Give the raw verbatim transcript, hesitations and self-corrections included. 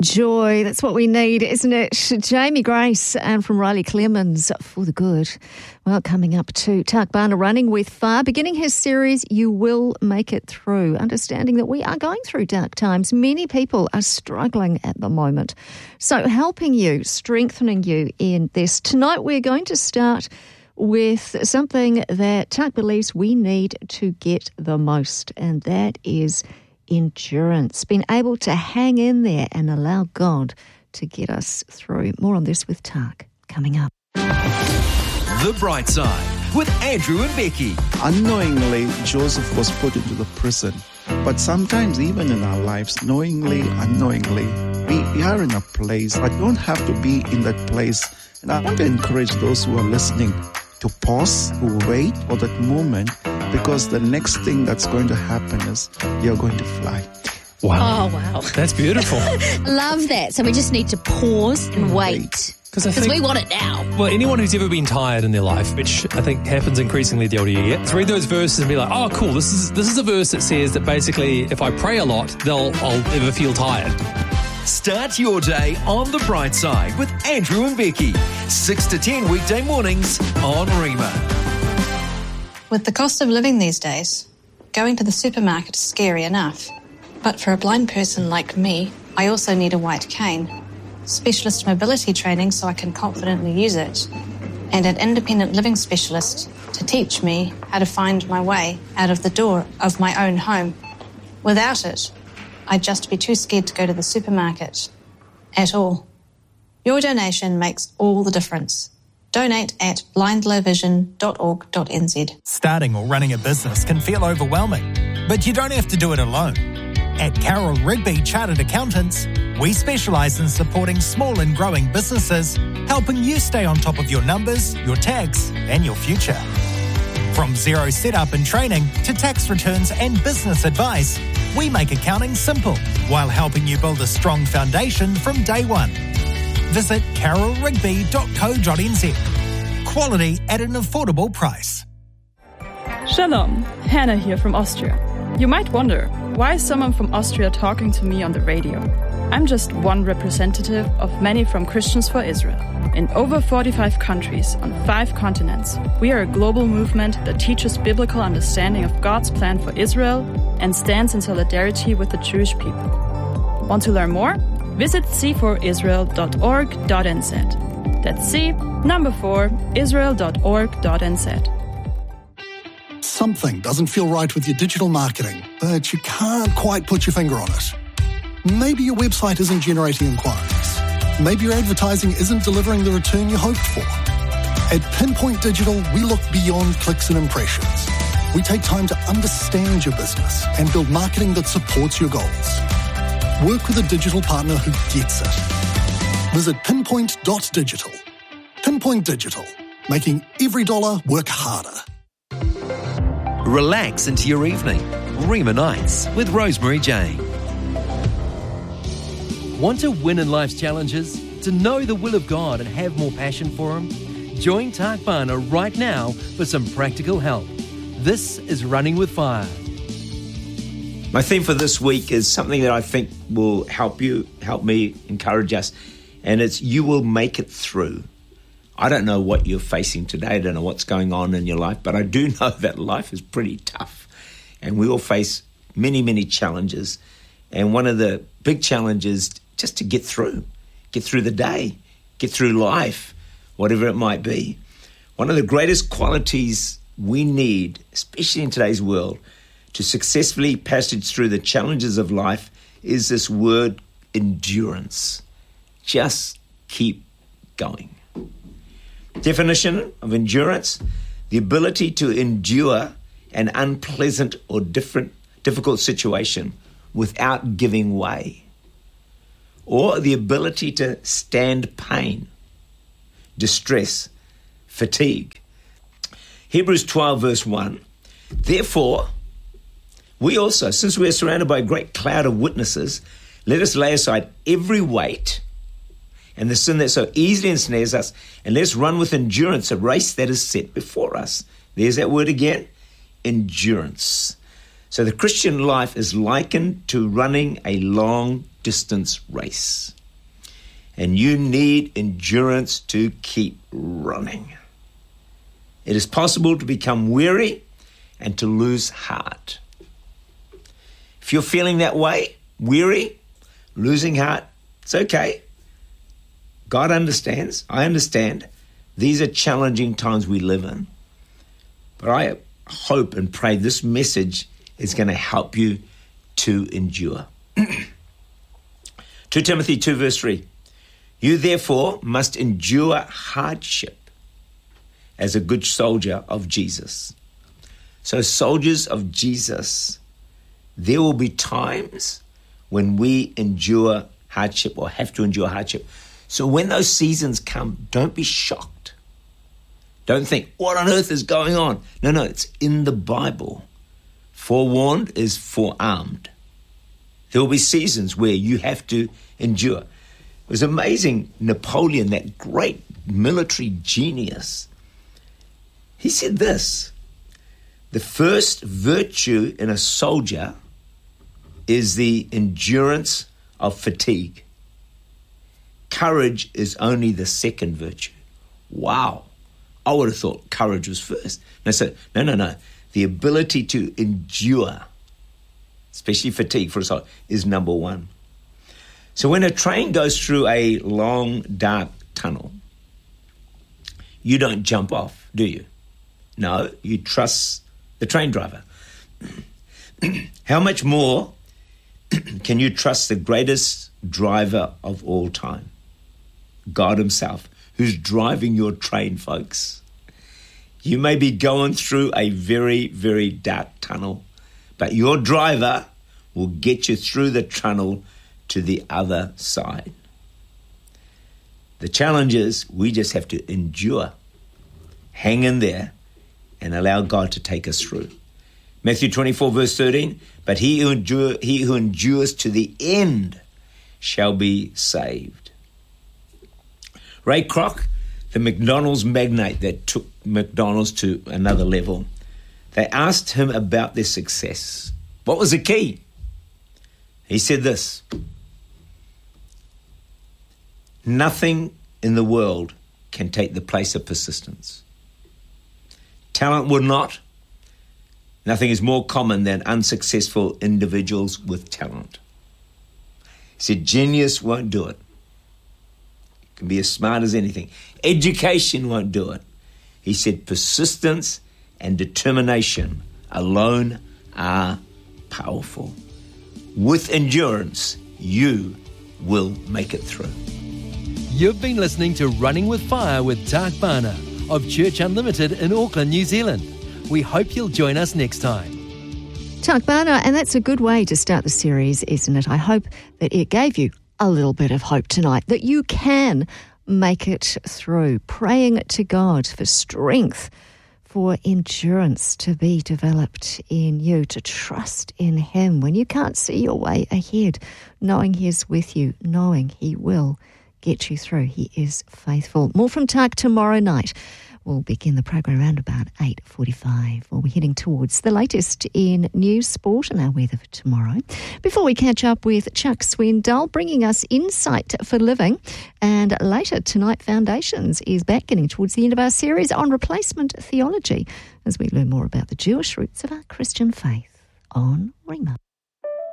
Joy, that's what we need, isn't it? Jamie Grace and from Riley Clemens, For the Good. Well, coming up to Tak Bana Running with Far, beginning his series, You Will Make It Through, understanding that we are going through dark times. Many people are struggling at the moment. So helping you, strengthening you in this. Tonight we're going to start with something that Tak believes we need to get the most, and that is endurance, being able to hang in there and allow God to get us through. More on this with Tak coming up. The Bright Side with Andrew and Becky. Unknowingly, Joseph was put into the prison. But sometimes, even in our lives, knowingly, unknowingly, we, we are in a place, but don't have to be in that place. And I want to encourage those who are listening to pause, to wait for that moment, because the next thing that's going to happen is you're going to fly. Wow. Oh, wow. That's beautiful. Love that. So we just need to pause and wait. Because we want it now. Well, anyone who's ever been tired in their life, which I think happens increasingly the older you get, to read those verses and be like, oh, cool, this is this is a verse that says that basically if I pray a lot, they'll I'll never feel tired. Start your day on The Bright Side with Andrew and Becky. six to ten weekday mornings on Rima. With the cost of living these days, going to the supermarket is scary enough. But for a blind person like me, I also need a white cane, specialist mobility training so I can confidently use it, and an independent living specialist to teach me how to find my way out of the door of my own home. Without it, I'd just be too scared to go to the supermarket at all. Your donation makes all the difference. Donate at blind low vision dot org dot n z. Starting or running a business can feel overwhelming, but you don't have to do it alone. At Carroll Rigby Chartered Accountants, we specialise in supporting small and growing businesses, helping you stay on top of your numbers, your tax and your future. From zero setup and training to tax returns and business advice, we make accounting simple while helping you build a strong foundation from day one. Visit carroll rigby dot co dot n z. Quality at an affordable price. Shalom, Hannah here from Austria. You might wonder, why is someone from Austria talking to me on the radio? I'm just one representative of many from Christians for Israel. In over forty-five countries on five continents, we are a global movement that teaches biblical understanding of God's plan for Israel and stands in solidarity with the Jewish people. Want to learn more? Visit c four israel dot org dot n z. That's C, number four, israel dot org dot n z. Something doesn't feel right with your digital marketing, but you can't quite put your finger on it. Maybe your website isn't generating inquiries. Maybe your advertising isn't delivering the return you hoped for. At Pinpoint Digital, we look beyond clicks and impressions. We take time to understand your business and build marketing that supports your goals. Work with a digital partner who gets it. Visit pinpoint dot digital. Pinpoint Digital, making every dollar work harder. Relax into your evening. Rima Nights with Rosemary Jane. Want to win in life's challenges? To know the will of God and have more passion for Him? Join Tak Bana right now for some practical help. This is Running with Fire. My theme for this week is something that I think will help you, help me, encourage us, and it's you will make it through. I don't know what you're facing today. I don't know what's going on in your life, but I do know that life is pretty tough, and we all face many, many challenges. And one of the big challenges just to get through, get through the day, get through life, whatever it might be. One of the greatest qualities we need, especially in today's world, to successfully passage through the challenges of life is this word endurance. Just keep going. Definition of endurance: the ability to endure an unpleasant or different, difficult situation without giving way, or the ability to stand pain, distress, fatigue. Hebrews twelve verse one, therefore, we also, since we are surrounded by a great cloud of witnesses, let us lay aside every weight and the sin that so easily ensnares us, and let's run with endurance a race that is set before us. There's that word again, endurance. So the Christian life is likened to running a long-distance race. And you need endurance to keep running. It is possible to become weary and to lose heart. If you're feeling that way, weary, losing heart, it's okay. God understands. I understand. These are challenging times we live in. But I hope and pray this message is going to help you to endure. Second Timothy two verse three. You therefore must endure hardship as a good soldier of Jesus. So soldiers of Jesus, there will be times when we endure hardship or have to endure hardship. So when those seasons come, don't be shocked. Don't think, what on earth is going on? No, no, it's in the Bible. Forewarned is forearmed. There will be seasons where you have to endure. It was amazing, Napoleon, that great military genius, he said this: the first virtue in a soldier is the endurance of fatigue. Courage is only the second virtue. Wow. I would have thought courage was first. No, so, no, no, no. The ability to endure, especially fatigue for a soldier, is number one. So when a train goes through a long, dark tunnel, you don't jump off, do you? No, you trust the train driver. How much more can you trust the greatest driver of all time? God himself, who's driving your train, folks. You may be going through a very, very dark tunnel, but your driver will get you through the tunnel to the other side. The challenge is we just have to endure, hang in there, and allow God to take us through. Matthew twenty-four, verse thirteen, but he who, endure, he who endures to the end shall be saved. Ray Kroc, the McDonald's magnate that took McDonald's to another level, they asked him about their success. What was the key? He said this: nothing in the world can take the place of persistence. Talent would not. Nothing is more common than unsuccessful individuals with talent. He said genius won't do it. You can be as smart as anything. Education won't do it. He said persistence and determination alone are powerful. With endurance, you will make it through. You've been listening to Running with Fire with Tak Bhana of Church Unlimited in Auckland, New Zealand. We hope you'll join us next time. Tak Bhana, and that's a good way to start the series, isn't it? I hope that it gave you a little bit of hope tonight, that you can make it through. Praying to God for strength, for endurance to be developed in you, to trust in Him when you can't see your way ahead, knowing He's with you, knowing He will get you through. He is faithful. More from Tak tomorrow night. We'll begin the program around about eight forty-five. We'll be heading towards the latest in news, sport and our weather for tomorrow. Before we catch up with Chuck Swindoll, bringing us insight for living. And later tonight, Foundations is back, getting towards the end of our series on replacement theology as we learn more about the Jewish roots of our Christian faith on Rhema.